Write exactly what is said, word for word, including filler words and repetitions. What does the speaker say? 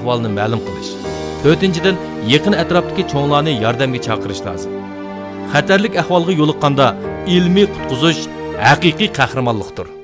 ahvolni ma'lum qilish. to'rtinchidan, yaqin atrofdagi cho'nglarni yordamga chaqirish lozim. Xatarlik ahvolga yo'liqqanda ilmiy qutqizish haqiqiy qahramonlikdir.